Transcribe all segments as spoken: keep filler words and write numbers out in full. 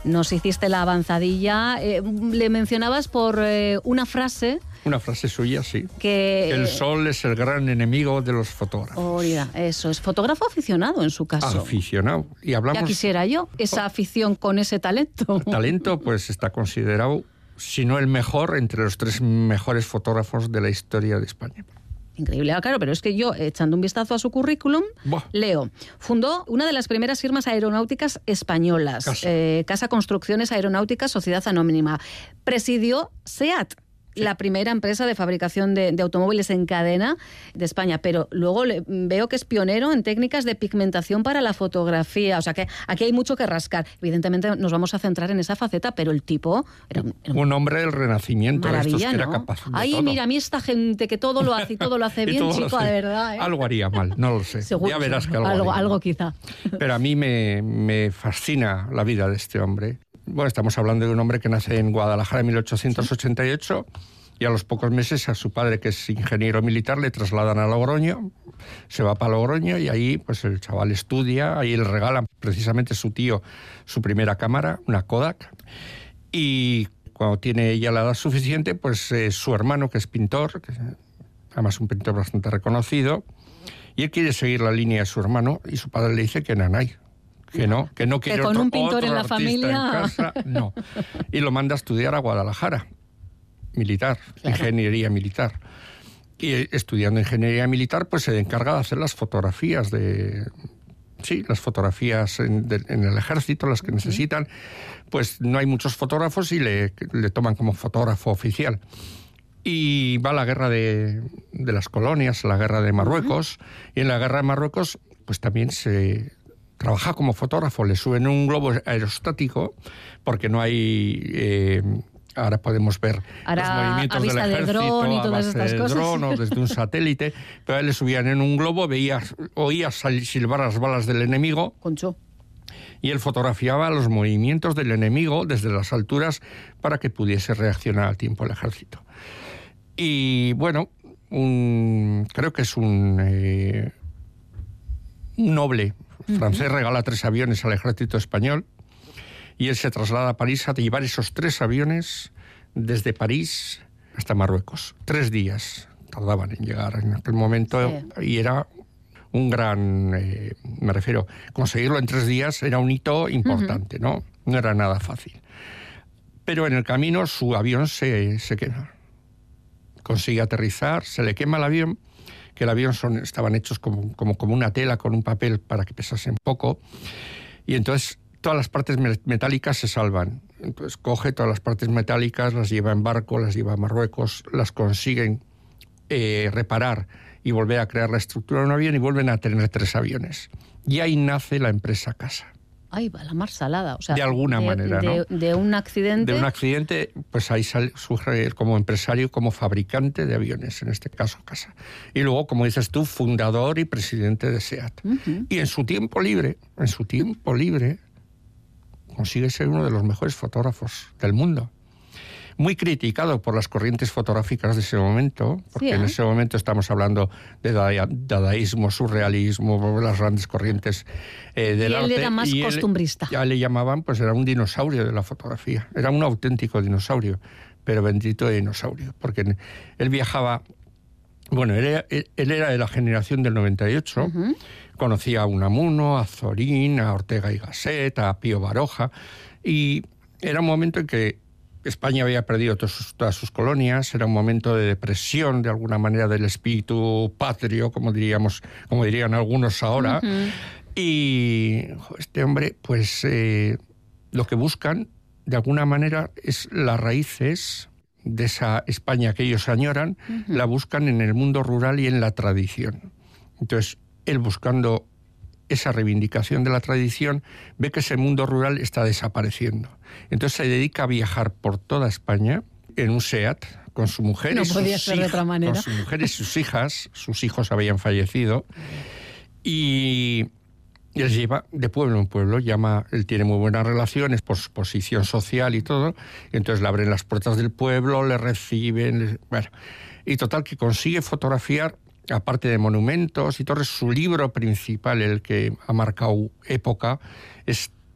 nos hiciste la avanzadilla. Eh, le mencionabas por eh, una frase... Una frase suya, sí. Que el sol es el gran enemigo de los fotógrafos. Oiga, eso es. Fotógrafo aficionado, en su caso. Aficionado. Y hablamos... Ya quisiera yo esa afición con ese talento. El talento, pues, está considerado, si no el mejor, entre los tres mejores fotógrafos de la historia de España. Increíble, claro, pero es que yo, echando un vistazo a su currículum, Buah. leo, fundó una de las primeras firmas aeronáuticas españolas, Casa, eh, Casa Construcciones Aeronáuticas, Sociedad Anónima. Presidió SEAT, la primera empresa de fabricación de, de automóviles en cadena de España, pero luego le, veo que es pionero en técnicas de pigmentación para la fotografía, o sea que aquí hay mucho que rascar. Evidentemente nos vamos a centrar en esa faceta, pero el tipo... Era un, era un, un hombre del Renacimiento, estos que ¿no? era capaz de Ay, todo. Mira, a mí esta gente que todo lo hace y todo lo hace bien, chico, hace, de verdad. ¿eh? Algo haría mal, no lo sé. Seguro, ya verás que algo algo, haría algo mal. quizá. Pero a mí me, me fascina la vida de este hombre. Bueno, estamos hablando de un hombre que nace en Guadalajara en mil ochocientos ochenta y ocho... ¿Sí? Y a los pocos meses a su padre, que es ingeniero militar, le trasladan a Logroño, se va para Logroño y ahí pues el chaval estudia, ahí le regalan precisamente su tío su primera cámara, una Kodak, y cuando tiene ya la edad suficiente, pues eh, su hermano, que es pintor, que además un pintor bastante reconocido, y él quiere seguir la línea de su hermano y su padre le dice que nanay, que no, que no quiere que con otro, un pintor otro en la artista familia en casa, no, y lo manda a estudiar a Guadalajara. Militar, claro. Ingeniería militar. Y estudiando ingeniería militar, pues se encarga de hacer las fotografías de... Sí, las fotografías en, de, en el ejército, las que uh-huh. necesitan. Pues no hay muchos fotógrafos y le, le toman como fotógrafo oficial. Y va a la guerra de, de las colonias, a la guerra de Marruecos. Uh-huh. Y en la guerra de Marruecos, pues también se... trabaja como fotógrafo. Le suben un globo aerostático porque no hay... Eh, Ahora podemos ver Ahora, los movimientos a vista del ejército, de dron y todas a base estas de cosas. dron o desde un satélite, pero a él le subían en un globo, veías, oías silbar las balas del enemigo. Concho. Y él fotografiaba los movimientos del enemigo desde las alturas para que pudiese reaccionar al tiempo el ejército. Y bueno, un, creo que es un, eh, un noble francés, uh-huh. regala tres aviones al ejército español. Y él se traslada a París a llevar esos tres aviones desde París hasta Marruecos. Tres días tardaban en llegar en aquel momento sí. Y era un gran... Eh, me refiero, conseguirlo en tres días era un hito importante, uh-huh. ¿no? No era nada fácil. Pero en el camino su avión se, se quema. Consigue aterrizar, se le quema el avión, que el avión son, estaban hechos como, como, como una tela con un papel para que pesasen poco. Y entonces... todas las partes metálicas se salvan. Entonces coge todas las partes metálicas, las lleva en barco, las lleva a Marruecos, las consiguen eh, reparar y volver a crear la estructura de un avión y vuelven a tener tres aviones. Y ahí nace la empresa Casa. Ay, va la mar salada. O sea, de alguna de, manera, de, ¿no? De un accidente. De un accidente, pues ahí sale, surge como empresario, como fabricante de aviones, en este caso Casa. Y luego, como dices tú, fundador y presidente de SEAT. Uh-huh. Y en su tiempo libre, en su tiempo libre, consigue ser uno de los mejores fotógrafos del mundo. Muy criticado por las corrientes fotográficas de ese momento, porque sí, ¿eh? en ese momento estamos hablando de dadaísmo, surrealismo, las grandes corrientes eh, del arte. Y él era más y costumbrista. Él, ya le llamaban, pues era un dinosaurio de la fotografía. Era un auténtico dinosaurio, pero bendito dinosaurio, porque él viajaba... Bueno, él era, él era de la generación del noventa y ocho, uh-huh. Conocía a Unamuno, a Zorín, a Ortega y Gasset, a Pío Baroja, y era un momento en que España había perdido todas sus, todas sus colonias, era un momento de depresión, de alguna manera, del espíritu patrio, como diríamos, como dirían algunos ahora, uh-huh. Y este hombre, pues, eh, lo que buscan, de alguna manera, es las raíces de esa España que ellos añoran, uh-huh. La buscan en el mundo rural y en la tradición. Entonces, él buscando esa reivindicación de la tradición, ve que ese mundo rural está desapareciendo. Entonces se dedica a viajar por toda España en un SEAT con su mujer no y sus podía ser de otra manera. con su mujer y sus hijas. Sus hijos habían fallecido y les lleva de pueblo en pueblo. Llama, él tiene muy buenas relaciones por su posición social y todo. Y entonces le abren las puertas del pueblo, le reciben, le, bueno, y total que consigue fotografiar. Aparte de monumentos y torres, su libro principal, el que ha marcado época, es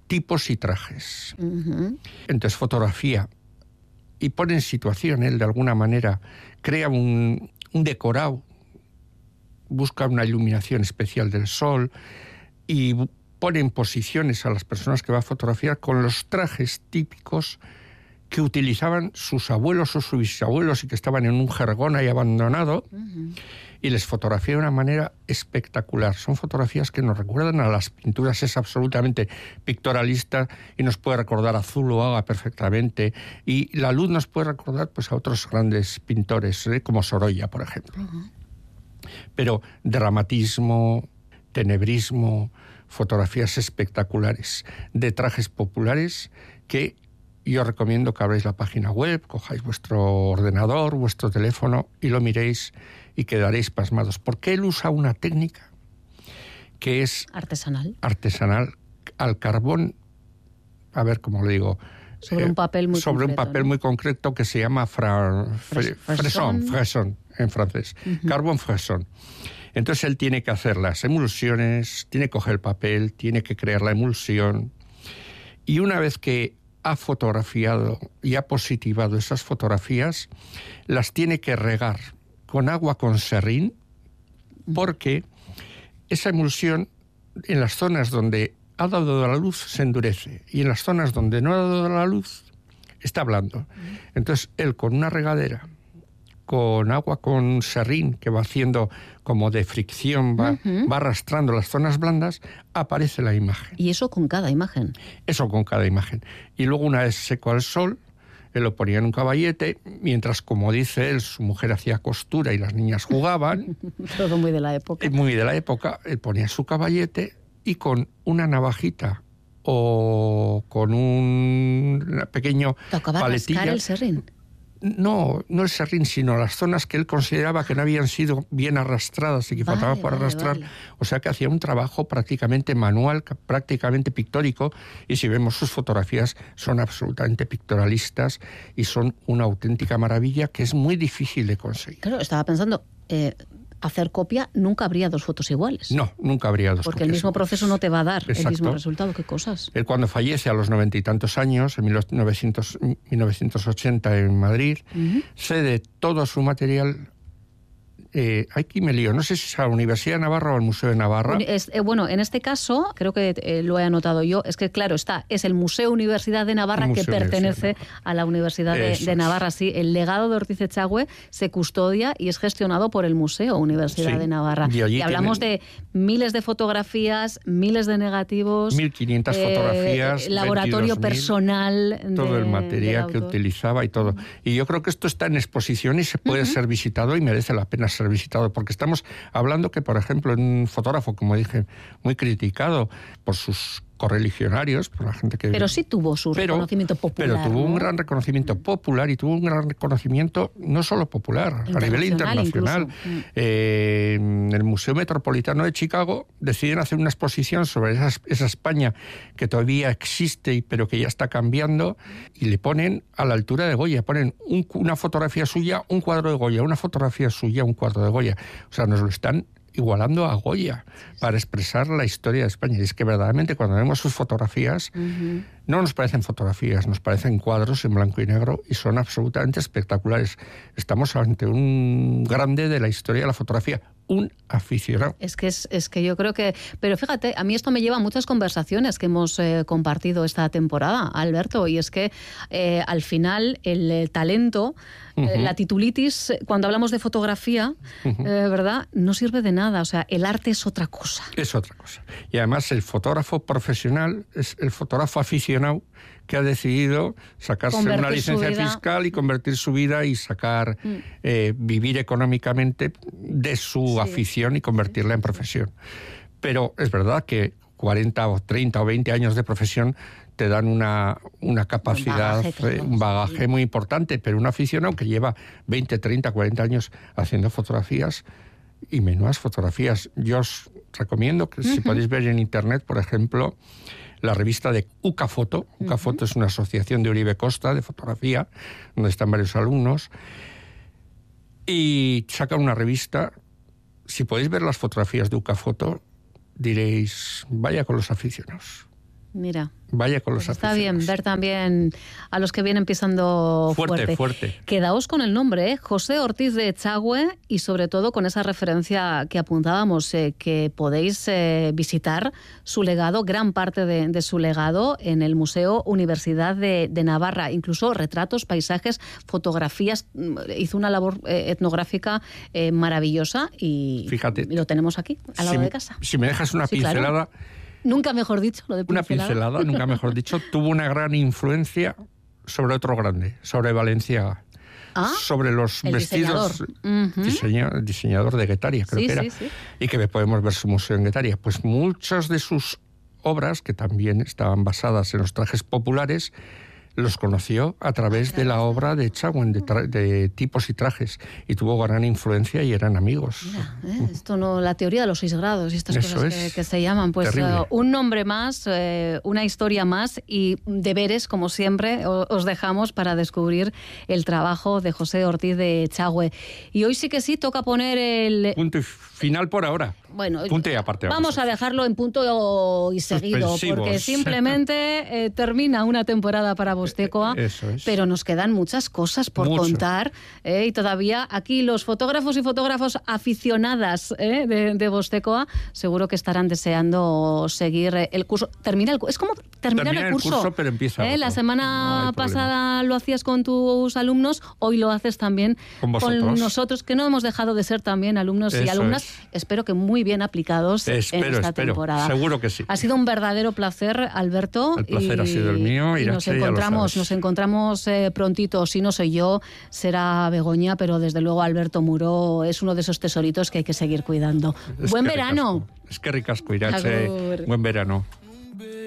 tipos y trajes. Uh-huh. Entonces fotografía y pone en situación, él de alguna manera crea un, un decorado, busca una iluminación especial del sol y pone en posiciones a las personas que va a fotografiar con los trajes típicos que utilizaban sus abuelos o sus bisabuelos y que estaban en un jergón ahí abandonado, uh-huh. y les fotografía de una manera espectacular. Son fotografías que nos recuerdan a las pinturas, es absolutamente pictorialista y nos puede recordar a Zuloaga perfectamente, y la luz nos puede recordar pues a otros grandes pintores, ¿eh? como Sorolla, por ejemplo. Uh-huh. Pero dramatismo, tenebrismo, fotografías espectaculares de trajes populares que yo recomiendo que abráis la página web, cojáis vuestro ordenador, vuestro teléfono y lo miréis y quedaréis pasmados. Porque él usa una técnica que es artesanal. Artesanal al carbón, a ver cómo le digo. Sobre eh, un papel muy sobre concreto. un papel, ¿no?, muy concreto que se llama fra, fre, fresón, fresón en francés. Uh-huh. Carbón fresón. Entonces él tiene que hacer las emulsiones, tiene que coger el papel, tiene que crear la emulsión. Y una vez que ha fotografiado y ha positivado esas fotografías, las tiene que regar con agua con serrín, porque esa emulsión en las zonas donde ha dado la luz se endurece y en las zonas donde no ha dado la luz está blando. Entonces él con una regadera, con agua con serrín que va haciendo como de fricción, va, uh-huh. va arrastrando las zonas blandas, aparece la imagen. ¿Y eso con cada imagen? Eso con cada imagen. Y luego una vez seco al sol, él lo ponía en un caballete, mientras, como dice él, su mujer hacía costura y las niñas jugaban. Todo muy de la época. Muy de la época. Él ponía su caballete y con una navajita o con un pequeño ¿Tocaba paletilla... rascar el serrín? No, no el serrín, sino las zonas que él consideraba que no habían sido bien arrastradas y que vale, faltaba por vale, arrastrar. Vale. O sea que hacía un trabajo prácticamente manual, prácticamente pictórico, y si vemos sus fotografías son absolutamente pictorialistas y son una auténtica maravilla que es muy difícil de conseguir. Claro, estaba pensando... Eh... hacer copia, nunca habría dos fotos iguales. No, nunca habría dos Porque copias el mismo iguales. Proceso no te va a dar Exacto. el mismo resultado. ¿Qué cosas? Él cuando fallece a los noventa y tantos años, en mil novecientos ochenta en Madrid, uh-huh. cede todo su material... Eh, aquí me lío, no sé si es a la Universidad de Navarra o al Museo de Navarra. Es, eh, bueno, en este caso, creo que eh, lo he anotado yo, es que claro, está, es el Museo Universidad de Navarra que pertenece a la Universidad de, de Navarra. Sí, el legado de Ortiz Echagüe se custodia y es gestionado por el Museo Universidad sí. de Navarra. Y, y hablamos tienen... de miles de fotografías, miles de negativos. mil quinientas eh, fotografías. Laboratorio personal. Todo de, el material que utilizaba y todo. Y yo creo que esto está en exposición y se puede uh-huh. ser visitado y merece la pena ser visitado, porque estamos hablando que, por ejemplo, un fotógrafo, como dije, muy criticado por sus correligionarios, por la gente que... Pero sí tuvo su pero, reconocimiento popular. Pero tuvo ¿no? un gran reconocimiento popular y tuvo un gran reconocimiento no solo popular, a nivel internacional. Eh, en el Museo Metropolitano de Chicago deciden hacer una exposición sobre esa, esa España que todavía existe, pero que ya está cambiando, y le ponen a la altura de Goya, ponen un, una fotografía suya, un cuadro de Goya, una fotografía suya, un cuadro de Goya. O sea, nos lo están igualando a Goya para expresar la historia de España. Y es que verdaderamente cuando vemos sus fotografías, uh-huh. no nos parecen fotografías, nos parecen cuadros en blanco y negro y son absolutamente espectaculares. Estamos ante un grande de la historia de la fotografía, un aficionado. Es que es, es que yo creo que... Pero fíjate, a mí esto me lleva a muchas conversaciones que hemos eh, compartido esta temporada, Alberto, y es que eh, al final el, el talento, uh-huh. eh, la titulitis, cuando hablamos de fotografía, uh-huh. eh, ¿verdad?, no sirve de nada. O sea, el arte es otra cosa. Es otra cosa. Y además el fotógrafo profesional es el fotógrafo aficionado que ha decidido sacarse convertir una licencia fiscal y convertir su vida y sacar, mm. eh, vivir económicamente de su sí. afición y convertirla sí, en profesión. Pero es verdad que cuarenta o treinta o veinte años de profesión te dan una, una capacidad, un bagaje, eh, un bagaje muy importante, pero un aficionado que lleva veinte, treinta, cuarenta años haciendo fotografías y menudas fotografías. Yo os recomiendo que uh-huh. si podéis ver en internet, por ejemplo, la revista de Ucafoto. Uh-huh. Ucafoto es una asociación de Uribe Costa de fotografía, donde están varios alumnos, y sacan una revista. Si podéis ver las fotografías de Ucafoto, diréis, vaya con los aficionados. Mira. Vaya con los pues está aficionados. bien ver también a los que vienen pisando fuerte. fuerte. Fuerte, Quedaos con el nombre, ¿eh? José Ortiz de Echagüe, y sobre todo con esa referencia que apuntábamos, eh, que podéis eh, visitar su legado, gran parte de, de su legado, en el Museo Universidad de, de Navarra. Incluso retratos, paisajes, fotografías. Hizo una labor eh, etnográfica eh, maravillosa y Fíjate, lo tenemos aquí, al lado si, de casa. Si me dejas una sí, pincelada... Claro. Nunca mejor dicho, lo de pincelada. Una pincelada, nunca mejor dicho, tuvo una gran influencia sobre otro grande, sobre Valenciaga. Ah, sobre los el vestidos, diseñador. Uh-huh. diseño, diseñador de Guetaria, creo sí, que era, sí, sí. y que podemos ver su museo en Guetaria. Pues muchas de sus obras, que también estaban basadas en los trajes populares, los conoció a través de la obra de Echagüe, de, tra- de tipos y trajes, y tuvo gran influencia y eran amigos. Mira, ¿eh? Esto no, la teoría de los seis grados y estas Eso cosas es. que, que se llaman, pues uh, un nombre más, uh, una historia más y deberes, como siempre, o, os dejamos para descubrir el trabajo de José Ortiz de Echagüe. Y hoy sí que sí, toca poner el... Punto final por ahora. Bueno, punto y aparte, vamos, vamos a dejarlo en punto y seguido, porque simplemente eh, termina una temporada para Bostekoa, Eso es. pero nos quedan muchas cosas por Mucho. contar, eh, y todavía aquí los fotógrafos y fotógrafos aficionadas eh, de, de Bostekoa seguro que estarán deseando seguir el curso. Termina el, es como terminar Termina el curso, el curso, pero empieza eh, otro. la semana no pasada lo hacías con tus alumnos, hoy lo haces también con, con nosotros, que no hemos dejado de ser también alumnos Eso y alumnas, es. espero que muy bien aplicados espero, en esta espero. temporada. Seguro que sí. Ha sido un verdadero placer, Alberto. El placer y, ha sido el mío. Y nos Irache, encontramos, nos encontramos eh, prontito. Si no soy yo, será Begoña, pero desde luego Alberto Muro es uno de esos tesoritos que hay que seguir cuidando. Es Buen que verano. Ricasco. Es que ricasco, Irache. Buen verano.